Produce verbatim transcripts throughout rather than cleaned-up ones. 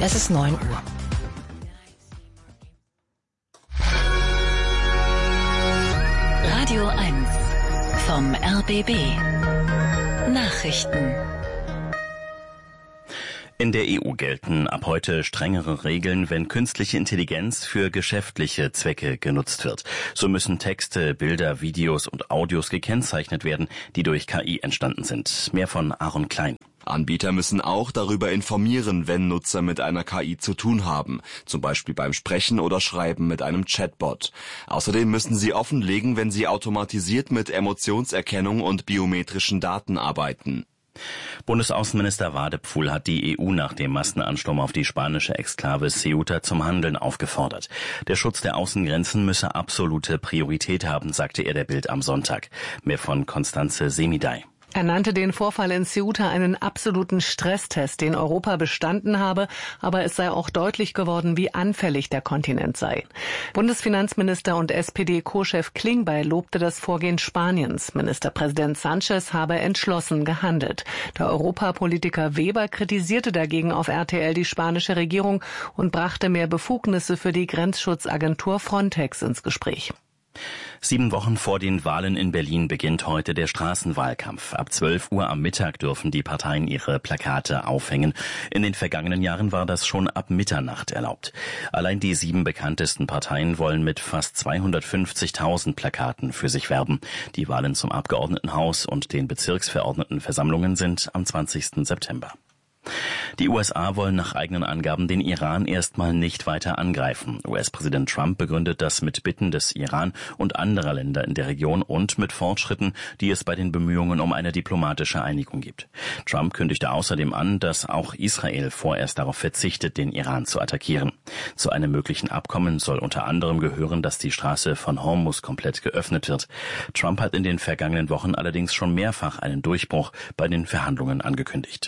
Es ist neun Uhr. Radio eins vom R B B. Nachrichten. In der E U gelten ab heute strengere Regeln, wenn künstliche Intelligenz für geschäftliche Zwecke genutzt wird. So müssen Texte, Bilder, Videos und Audios gekennzeichnet werden, die durch K I entstanden sind. Mehr von Aaron Klein. Anbieter müssen auch darüber informieren, wenn Nutzer mit einer K I zu tun haben, zum Beispiel beim Sprechen oder Schreiben mit einem Chatbot. Außerdem müssen sie offenlegen, wenn sie automatisiert mit Emotionserkennung und biometrischen Daten arbeiten. Bundesaußenminister Wadepfuhl hat die E U nach dem Massenansturm auf die spanische Exklave Ceuta zum Handeln aufgefordert. Der Schutz der Außengrenzen müsse absolute Priorität haben, sagte er der Bild am Sonntag. Mehr von Constanze Semidai. Er nannte den Vorfall in Ceuta einen absoluten Stresstest, den Europa bestanden habe, aber es sei auch deutlich geworden, wie anfällig der Kontinent sei. Bundesfinanzminister und S P D-Co-Chef Klingbeil lobte das Vorgehen Spaniens. Ministerpräsident Sanchez habe entschlossen gehandelt. Der Europapolitiker Weber kritisierte dagegen auf R T L die spanische Regierung und brachte mehr Befugnisse für die Grenzschutzagentur Frontex ins Gespräch. Sieben Wochen vor den Wahlen in Berlin beginnt heute der Straßenwahlkampf. Ab zwölf Uhr am Mittag dürfen die Parteien ihre Plakate aufhängen. In den vergangenen Jahren war das schon ab Mitternacht erlaubt. Allein die sieben bekanntesten Parteien wollen mit fast zweihundertfünfzigtausend Plakaten für sich werben. Die Wahlen zum Abgeordnetenhaus und den Bezirksverordnetenversammlungen sind am zwanzigsten September. Die U S A wollen nach eigenen Angaben den Iran erstmal nicht weiter angreifen. U S-Präsident Trump begründet das mit Bitten des Iran und anderer Länder in der Region und mit Fortschritten, die es bei den Bemühungen um eine diplomatische Einigung gibt. Trump kündigte außerdem an, dass auch Israel vorerst darauf verzichtet, den Iran zu attackieren. Zu einem möglichen Abkommen soll unter anderem gehören, dass die Straße von Hormuz komplett geöffnet wird. Trump hat in den vergangenen Wochen allerdings schon mehrfach einen Durchbruch bei den Verhandlungen angekündigt.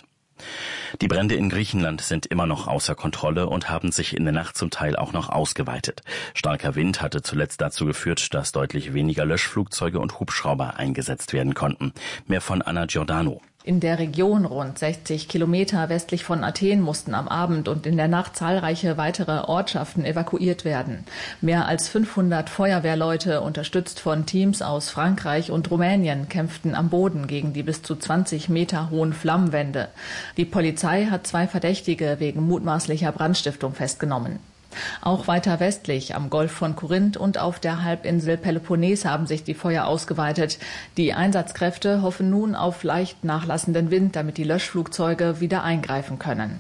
Die Brände in Griechenland sind immer noch außer Kontrolle und haben sich in der Nacht zum Teil auch noch ausgeweitet. Starker Wind hatte zuletzt dazu geführt, dass deutlich weniger Löschflugzeuge und Hubschrauber eingesetzt werden konnten. Mehr von Anna Giordano. In der Region rund sechzig Kilometer westlich von Athen mussten am Abend und in der Nacht zahlreiche weitere Ortschaften evakuiert werden. Mehr als fünfhundert Feuerwehrleute, unterstützt von Teams aus Frankreich und Rumänien, kämpften am Boden gegen die bis zu zwanzig Meter hohen Flammenwände. Die Polizei hat zwei Verdächtige wegen mutmaßlicher Brandstiftung festgenommen. Auch weiter westlich am Golf von Korinth und auf der Halbinsel Peloponnes haben sich die Feuer ausgeweitet. Die Einsatzkräfte hoffen nun auf leicht nachlassenden Wind, damit die Löschflugzeuge wieder eingreifen können.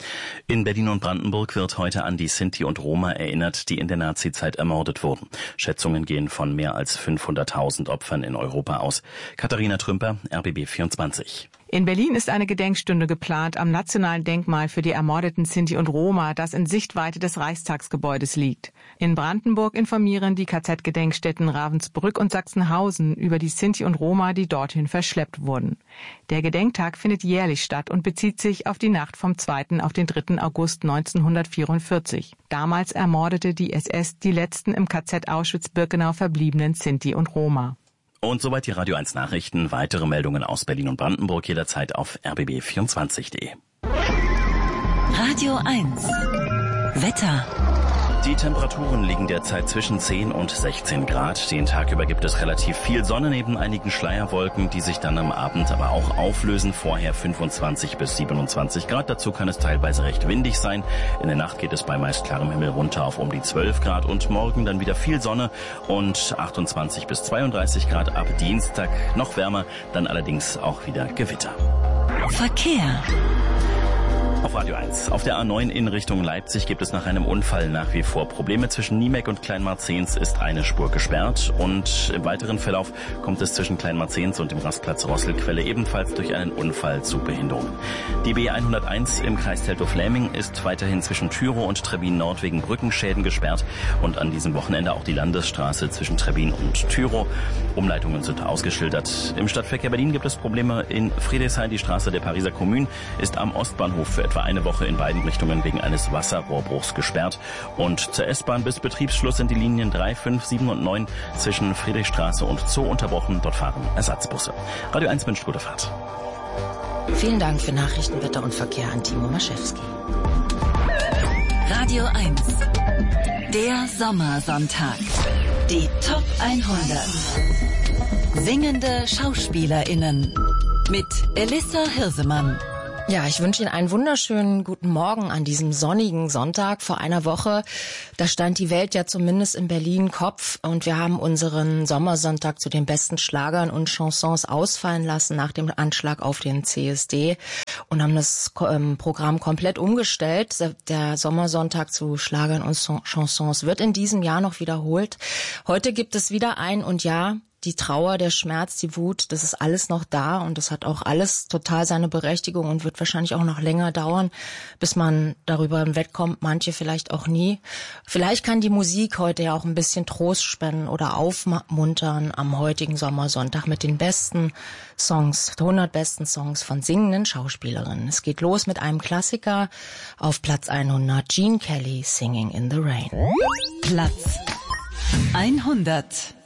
In Berlin und Brandenburg wird heute an die Sinti und Roma erinnert, die in der Nazizeit ermordet wurden. Schätzungen gehen von mehr als fünfhunderttausend Opfern in Europa aus. Katharina Trümper, R B B vierundzwanzig. In Berlin ist eine Gedenksstunde geplant am Nationalen Denkmal für die ermordeten Sinti und Roma, das in Sichtweite des Reichstagsgebäudes liegt. In Brandenburg informieren die K Z-Gedenkstätten Ravensbrück und Sachsenhausen über die Sinti und Roma, die dorthin verschleppt wurden. Der Gedenktag findet jährlich statt und bezieht sich auf die Nacht vom zweiten auf den dritten August neunzehnhundertvierundvierzig. Damals ermordete die S S die letzten im K Z Auschwitz-Birkenau verbliebenen Sinti und Roma. Und soweit die Radio eins Nachrichten. Weitere Meldungen aus Berlin und Brandenburg jederzeit auf r b b vierundzwanzig punkt de. Radio eins. Wetter. Die Temperaturen liegen derzeit zwischen zehn und sechzehn Grad. Den Tag über gibt es relativ viel Sonne neben einigen Schleierwolken, die sich dann am Abend aber auch auflösen. Vorher fünfundzwanzig bis siebenundzwanzig Grad. Dazu kann es teilweise recht windig sein. In der Nacht geht es bei meist klarem Himmel runter auf um die zwölf Grad und morgen dann wieder viel Sonne und achtundzwanzig bis zweiunddreißig Grad. Ab Dienstag noch wärmer, dann allerdings auch wieder Gewitter. Verkehr. Auf Radio eins. Auf der A neun in Richtung Leipzig gibt es nach einem Unfall nach wie vor Probleme. Zwischen Niemeck und Kleinmarzens ist eine Spur gesperrt und im weiteren Verlauf kommt es zwischen Kleinmarzens und dem Rastplatz Rosselquelle ebenfalls durch einen Unfall zu Behinderungen. Die B hunderteins im Kreis Teltow-Fläming ist weiterhin zwischen Tyrow und Trebbin Nord wegen Brückenschäden gesperrt und an diesem Wochenende auch die Landesstraße zwischen Trebbin und Tyrow. Umleitungen sind ausgeschildert. Im Stadtverkehr Berlin gibt es Probleme in Friedrichshain. Die Straße der Pariser Kommune ist am Ostbahnhof für etwa eine Woche in beiden Richtungen wegen eines Wasserrohrbruchs gesperrt. Und zur S-Bahn bis Betriebsschluss sind die Linien drei, fünf, sieben und neun zwischen Friedrichstraße und Zoo unterbrochen. Dort fahren Ersatzbusse. Radio eins München, gute Fahrt. Vielen Dank für Nachrichten, Wetter und Verkehr an Timo Maschewski. Radio eins. Der Sommersonntag. Die Top hundert. Singende SchauspielerInnen. Mit Elissa Hirsemann. Ja, ich wünsche Ihnen einen wunderschönen guten Morgen an diesem sonnigen Sonntag. Vor einer Woche, da stand die Welt ja zumindest in Berlin Kopf und wir haben unseren Sommersonntag zu den besten Schlagern und Chansons ausfallen lassen nach dem Anschlag auf den C S D und haben das ähm, Programm komplett umgestellt. Der Sommersonntag zu Schlagern und Chansons wird in diesem Jahr noch wiederholt. Heute gibt es wieder ein und ja, die Trauer, der Schmerz, die Wut, das ist alles noch da und das hat auch alles total seine Berechtigung und wird wahrscheinlich auch noch länger dauern, bis man darüber hinwegkommt, manche vielleicht auch nie. Vielleicht kann die Musik heute ja auch ein bisschen Trost spenden oder aufmuntern am heutigen Sommersonntag mit den besten Songs, hundert besten Songs von singenden Schauspielerinnen. Es geht los mit einem Klassiker auf Platz hundert, Gene Kelly, Singing in the Rain. Platz hundert.